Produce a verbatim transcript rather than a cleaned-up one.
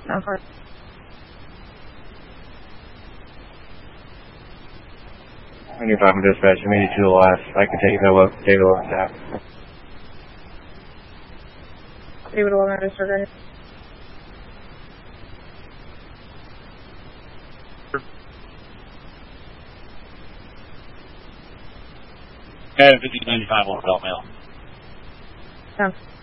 Sounds hard. ninety-five dispatch, I made you to the last. I can take you to David Lawrence out. David Lawrence, disregard. And fifty ninety-five won't help mail. Sounds